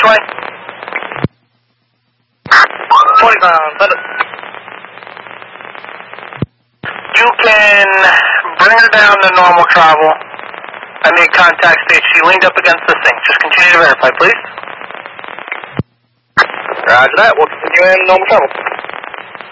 way? 20 pounds, send it. You can bring her down to normal travel. I made contact state. She leaned up against this thing. Just continue to verify, please. Roger that. We'll continue in normal travel.